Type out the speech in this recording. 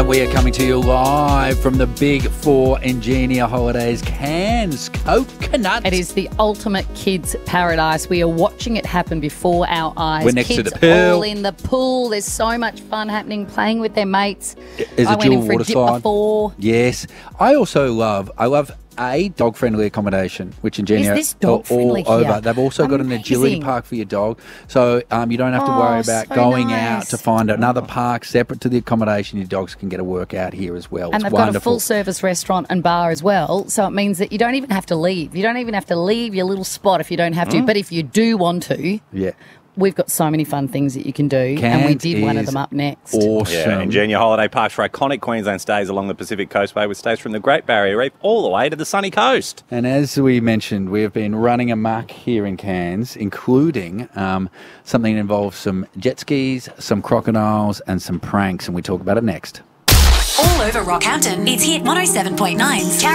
And we are coming to you live from the Big Four Ingenia Holidays, Cairns Coconut. It is the ultimate kids' paradise. We are watching it happen before our eyes. We're next to kids the pool. all in the pool. There's so much fun happening, playing with their mates. There's I a went dual in for a water dip slide. before. Yes. I love a dog-friendly accommodation, which Ingenia Is this dog-friendly all over. here? They've also got an agility Amazing. park for your dog, so you don't have to worry about so going nice. out to find another park separate to the accommodation. Your dogs can get a workout here as well. And It's they've got a wonderful. full-service restaurant and bar as well, so it means that you don't even have to leave. You don't even have to leave your little spot if you don't have to. But if you do want to, Yeah. we've got so many fun things that you can do, and we Cairns did one of is them up next. Awesome. Yeah, Ingenia Holiday Parks for iconic Queensland stays along the Pacific Coastway with stays from the Great Barrier Reef all the way to the sunny coast. And as we mentioned, we have been running amok here in Cairns, including something that involves some jet skis, some crocodiles, and some pranks, and we talk about it next. All over Rockhampton, it's Hit 107.9's